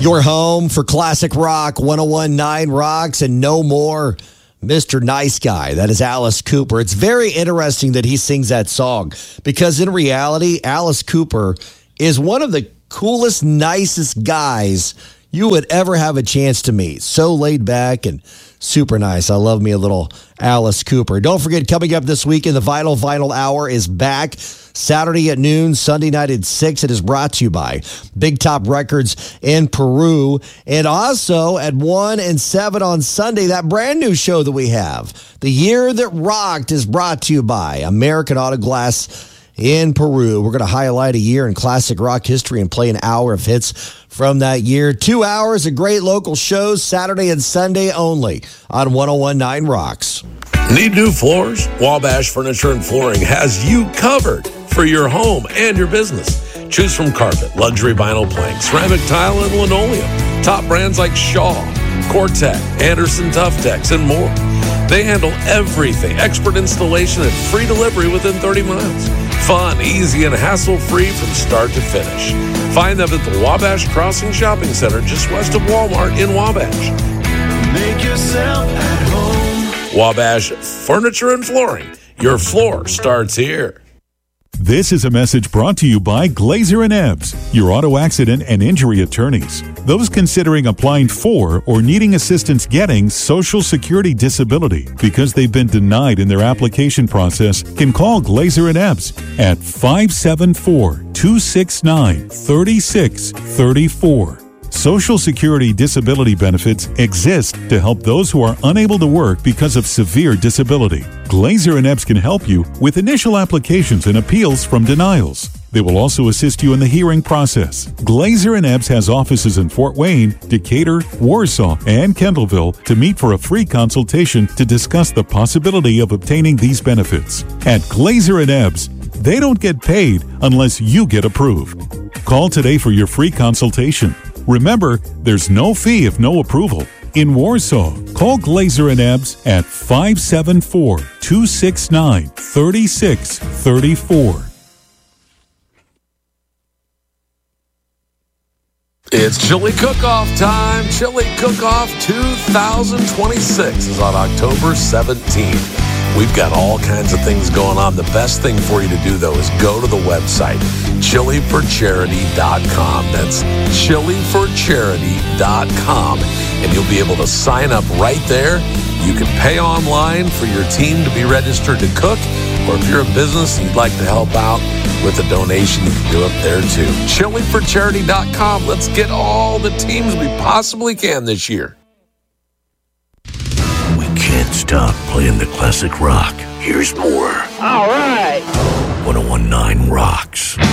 Your home for classic rock, 101.9 Rocks, and no more Mr. Nice Guy. That is Alice Cooper. It's very interesting that he sings that song because in reality, Alice Cooper is one of the coolest, nicest guys you would ever have a chance to meet. So laid back and super nice. I love me a little Alice Cooper. Don't forget, coming up this weekend, the Vinyl Hour is back. Saturday at noon, Sunday night at 6. It is brought to you by Big Top Records in Peru. And also at 1 and 7 on Sunday, that brand new show that we have, The Year That Rocked, is brought to you by American Auto Glass in Peru. We're going to highlight a year in classic rock history and play an hour of hits from that year. 2 hours of great local shows, Saturday and Sunday only on 101.9 Rocks. Need new floors? Wabash Furniture and Flooring has you covered for your home and your business. Choose from carpet, luxury vinyl plank, ceramic tile, and linoleum. Top brands like Shaw, Cortec, Anderson Toughtex, and more. They handle everything. Expert installation and free delivery within 30 miles. Fun, easy, and hassle-free from start to finish. Find them at the Wabash Crossing Shopping Center just west of Walmart in Wabash. Make yourself at home. Wabash Furniture and Flooring. Your floor starts here. This is a message brought to you by Glazer & Ebbs, your auto accident and injury attorneys. Those considering applying for or needing assistance getting Social Security disability because they've been denied in their application process can call Glazer & Ebbs at 574-269-3634. Social Security disability benefits exist to help those who are unable to work because of severe disability. Glazer & Ebbs can help you with initial applications and appeals from denials. They will also assist you in the hearing process. Glazer & Ebbs has offices in Fort Wayne, Decatur, Warsaw, and Kendallville to meet for a free consultation to discuss the possibility of obtaining these benefits. At Glazer & Ebbs, they don't get paid unless you get approved. Call today for your free consultation. Remember, there's no fee if no approval. In Warsaw, call Glazer & Ebbs at 574-269-3634. It's Chili Cook-Off time. Chili Cook-Off 2026 is on October 17th. We've got all kinds of things going on. The best thing for you to do, though, is go to the website, chiliforcharity.com. That's chiliforcharity.com. And you'll be able to sign up right there. You can pay online for your team to be registered to cook. Or if you're a business and you'd like to help out with a donation, you can do it there, too. chiliforcharity.com. Let's get all the teams we possibly can this year. Can't stop playing the classic rock. Here's more. All right. 101.9 Rocks.